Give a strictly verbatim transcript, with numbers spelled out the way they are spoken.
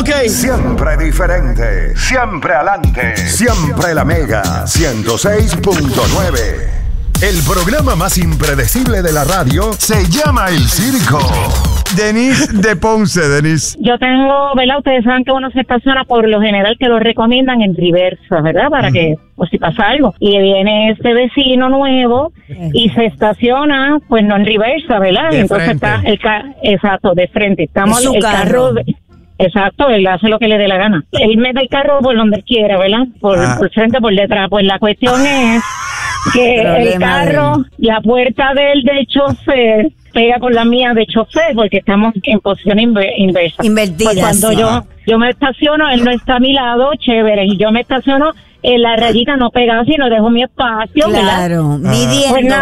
Ok. Siempre diferente, siempre adelante, siempre la Mega ciento seis punto nueve. El programa más impredecible de la radio se llama El Circo. Denise de Ponce, Denise. Yo tengo, ¿verdad? Ustedes saben que uno se estaciona por lo general que lo recomiendan en reversa, ¿verdad? Para uh-huh. que, pues si pasa algo. Y viene este vecino nuevo y se estaciona, pues no en reversa, ¿verdad? De Entonces frente. está el carro, exacto, de frente. Estamos Es su el carro, carro. exacto, él hace lo que le dé la gana. Él mete el carro por donde él quiera, ¿verdad? Por, Ah. por frente, por detrás. Pues la cuestión es que el Problema carro, la puerta del del chofer pega con la mía de chofer porque estamos en posición inver- inversa. Invertida, Pues cuando sí. yo yo me estaciono, él no está a mi lado, chévere, y yo me estaciono en la rayita no pegada, sino dejo mi espacio, ¿verdad? Claro, midiendo. Pues nada,